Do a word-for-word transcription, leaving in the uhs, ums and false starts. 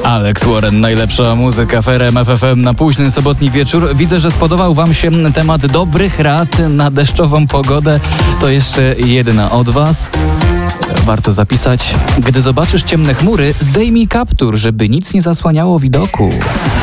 Alex Warren, najlepsza muzyka w R M F F M na późny sobotni wieczór. Widzę, że spodobał wam się temat dobrych rad na deszczową pogodę. To jeszcze jedna od was. Warto zapisać. Gdy zobaczysz ciemne chmury, zdejmij kaptur, żeby nic nie zasłaniało widoku.